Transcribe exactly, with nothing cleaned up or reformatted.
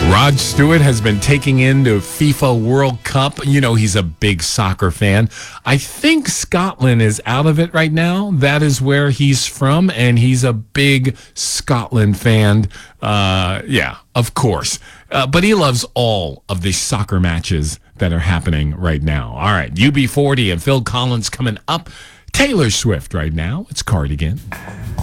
Rod Stewart has been taking in the FIFA World Cup. You know, he's a big soccer fan. I think Scotland is out of it right now. That is where he's from, and he's a big Scotland fan. Uh, yeah, of course. Uh, but he loves all of the soccer matches that are happening right now. All right, U B forty and Phil Collins coming up. Taylor Swift right now. It's Cardigan.